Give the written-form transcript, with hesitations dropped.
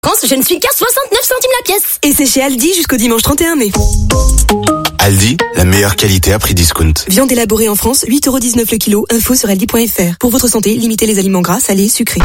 Je ne suis qu'à 69 centimes la pièce. Et c'est chez Aldi jusqu'au dimanche 31 mai. Aldi, la meilleure qualité à prix discount. Viande élaborée en France, 8,19€ le kilo. Info sur aldi.fr. Pour votre santé, limitez les aliments gras, salés, sucrés.